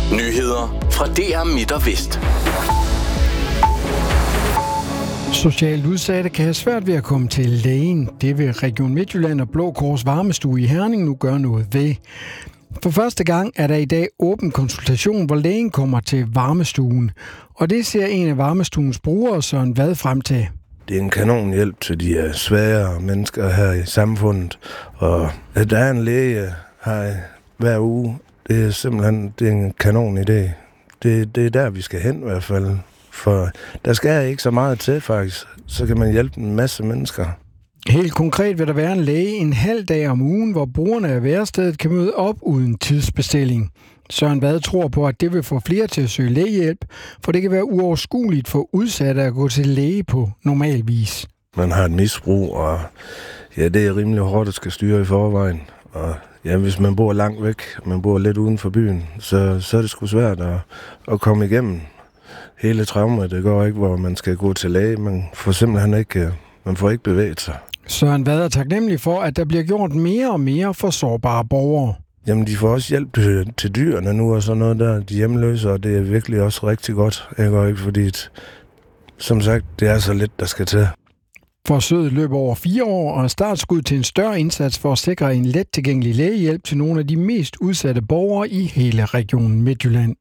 Nyheder fra DR Midt og Vest. Socialt udsatte kan have svært ved at komme til lægen. Det vil Region Midtjylland og Blå Kors Varmestue i Herning nu gøre noget ved. For første gang er der i dag åben konsultation, hvor lægen kommer til varmestuen. Og det ser en af varmestuens brugere, Søren Vad, frem til. Det er en kanon hjælp til de svære mennesker her i samfundet. Og at der er en læge her hver uge, det er simpelthen en kanon idé. Det er der, vi skal hen i hvert fald. For der skal ikke så meget til, faktisk. Så kan man hjælpe en masse mennesker. Helt konkret vil der være en læge en halv dag om ugen, hvor brugerne af værestedet kan møde op uden tidsbestilling. Søren Vad tror på, at det vil få flere til at søge lægehjælp, for det kan være uoverskueligt for udsatte at gå til læge på normal vis. Man har et misbrug, og ja, det er rimelig hårdt at skal styre i forvejen. Og ja, hvis man bor langt væk, man bor lidt uden for byen, så er det sgu svært at komme igennem hele traumet. Det går ikke, hvor man skal gå til læge. Man får simpelthen ikke bevæget sig. Søren Vad er taknemmelig for, at der bliver gjort mere og mere for sårbare borgere. Jamen, de får også hjælp til dyrene nu og sådan noget der. De hjemløse, og det er virkelig også rigtig godt. Ikke? Fordi, som sagt, det er så lidt, der skal til. Forsøget løber over 4 år og er startskud til en større indsats for at sikre en let tilgængelig lægehjælp til nogle af de mest udsatte borgere i hele regionen Midtjylland.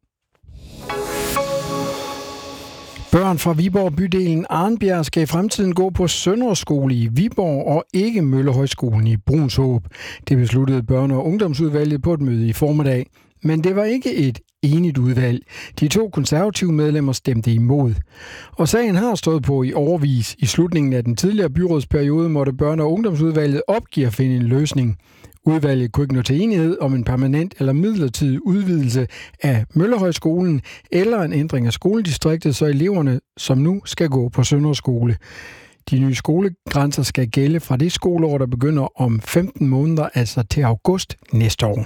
Børn fra Viborg bydelen Arnbjerg skal i fremtiden gå på Sønderskole i Viborg og ikke Møllehøjskolen i Bruunshåb. Det besluttede børne- og ungdomsudvalget på et møde i formiddag. Men det var ikke et enigt udvalg. De 2 konservative medlemmer stemte imod. Og sagen har stået på i årevis. I slutningen af den tidligere byrådsperiode måtte børne- og ungdomsudvalget opgive at finde en løsning. Udvalget kunne ikke nå til enighed om en permanent eller midlertidig udvidelse af Møllehøjskolen eller en ændring af skoledistriktet, så eleverne som nu skal gå på Sønderskole. De nye skolegrænser skal gælde fra det skoleår, der begynder om 15 måneder, altså til august næste år.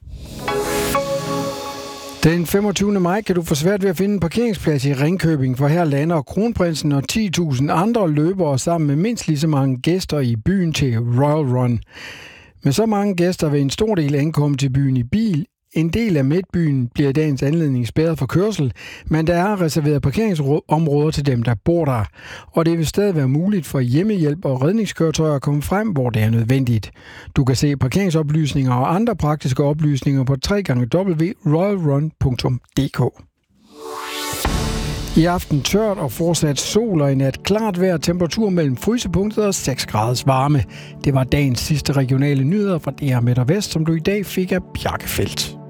Den 25. maj kan du få svært ved at finde en parkeringsplads i Ringkøbing, for her lander kronprinsen og 10.000 andre løbere sammen med mindst lige så mange gæster i byen til Royal Run. Med så mange gæster vil en stor del ankomme til byen i bil. En del af midtbyen bliver i dagens anledning spærret for kørsel, men der er reserveret parkeringsområder til dem, der bor der. Og det vil stadig være muligt for hjemmehjælp og redningskøretøjer at komme frem, hvor det er nødvendigt. Du kan se parkeringsoplysninger og andre praktiske oplysninger på www.royalrun.dk. I aften tørt og fortsat sol og i nat klart vejr, temperatur mellem frysepunktet og 6 graders varme. Det var dagens sidste regionale nyheder fra DR Midt og Vest, som du i dag fik af Bjarke Feldt.